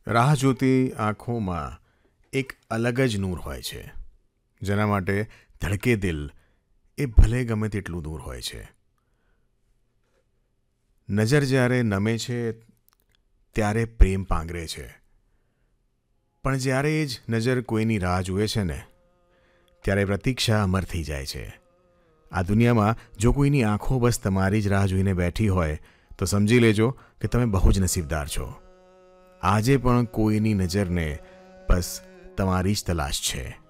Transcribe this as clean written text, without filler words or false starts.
રાહ જોતી આંખોમાં એક અલગ જ નૂર હોય છે, જેના માટે ધડકે દિલ એ ભલે ગમે તેટલું દૂર હોય છે. નજર જ્યારે નમે છે ત્યારે પ્રેમ પાંગરે છે, પણ જ્યારે એ જ નજર કોઈની રાહ જુએ છે ને, ત્યારે પ્રતીક્ષા અમર થઈ જાય છે. આ દુનિયામાં જો કોઈની આંખો બસ તમારી જ રાહ જોઈને બેઠી હોય તો સમજી લેજો કે તમે બહુ જ નસીબદાર છો. આજે પણ કોઈની નજરને બસ તમારી જ તલાશ છે.